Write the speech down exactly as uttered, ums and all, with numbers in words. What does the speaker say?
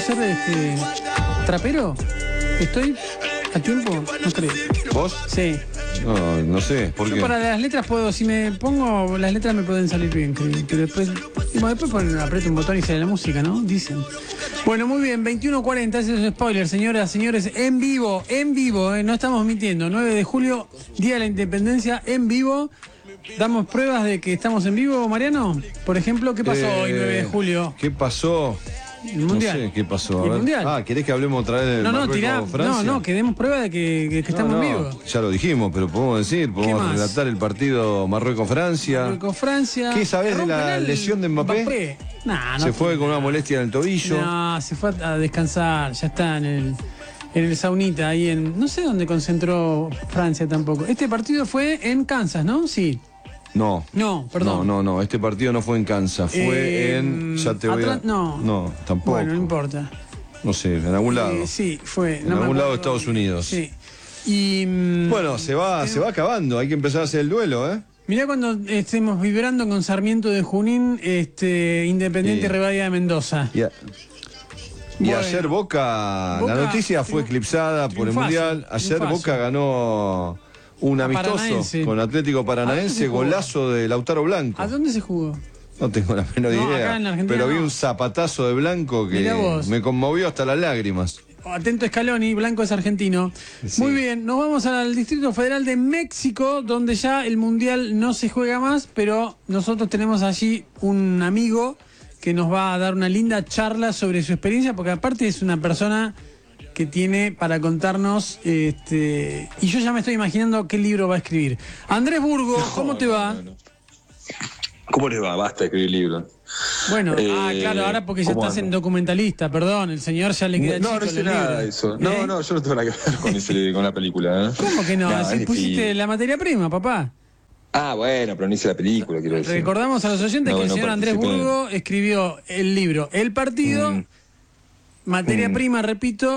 ser este trapero? ¿Estoy a tiempo? No creo. ¿Vos? Sí. No, no sé. ¿Por Yo qué? para las letras puedo, si me pongo las letras me pueden salir bien, creo. Pero después, bueno, después ponen, aprieto un botón y sale la música, ¿no? Dicen. Bueno, muy bien, veintiuno cuarenta, ese es un spoiler, señoras, señores, en vivo, en vivo, ¿eh? No estamos mintiendo. nueve de julio, Día de la Independencia, en vivo. ¿Damos pruebas de que estamos en vivo, Mariano? Por ejemplo, ¿qué pasó Eh, hoy, nueve de julio? ¿Qué pasó? El Mundial. No sé qué pasó. A ¿El ver. Mundial? Ah, ¿querés que hablemos otra vez del No, no, Marruecos, tirá, Francia? no, no, que demos prueba de que, que- que estamos No, en no, vivo. ya lo dijimos, pero podemos decir, podemos más? relatar el partido Marruecos-Francia. Marruecos-Francia. ¿Qué sabés de ¿Rompe la penal lesión de Mbappé? Nah, no Se fue tiene con una nada. molestia en el tobillo. No, se fue a descansar, ya está en el, en el saunita, ahí en... No sé dónde concentró Francia tampoco. Este partido fue en Kansas, ¿no? Sí. No. No, perdón. No, no, no, este partido no fue en Kansas, fue Eh, en... Ya te voy a... Atla- no. No, tampoco. Bueno, no importa. No sé, en algún lado. Eh, sí, fue. En no me algún lado de acuerdo. Estados Unidos. Sí. Y... mm, Bueno, se va, se va acabando, hay que empezar a hacer el duelo, ¿eh? mirá cuando estemos vibrando con Sarmiento de Junín, este Independiente Sí. Rivadavia de Mendoza. Y, a- y Bueno. ayer Boca, Boca la noticia fue triunf- eclipsada por el triunfazo, Mundial. Ayer triunfazo. Boca ganó un A amistoso Paranaense. con Atlético ¿A dónde Paranaense, se jugó? golazo de Lautaro Blanco. ¿A dónde se jugó? No tengo la menor No, idea, acá en Argentina pero vi no. un zapatazo de Blanco que Mirá vos. me conmovió hasta las lágrimas. Atento Scaloni, Blanco es argentino. Sí. Muy bien, nos vamos al Distrito Federal de México, donde ya el Mundial no se juega más, pero nosotros tenemos allí un amigo que nos va a dar una linda charla sobre su experiencia, porque aparte es una persona que tiene para contarnos, este, y yo ya me estoy imaginando qué libro va a escribir. Andrés Burgo, ¿cómo te va? No, no. ¿Cómo les va? Basta de escribir libros. Bueno, Eh, ah, claro, ahora porque ya ¿cómo estás en ando? documentalista, perdón, el señor ya le queda No, chico no sé el nada libro. de eso. No, ¿Eh? no, yo no tengo nada que ver con, ese, con la película. ¿eh? ¿Cómo que no? Nada, Si es pusiste difícil. la materia prima, papá. Ah, bueno, pero no hice la película, quiero decir. Recordamos a los oyentes No, que el no señor Andrés participé. Burgo escribió el libro El Partido, Mm. materia Mm. prima, repito,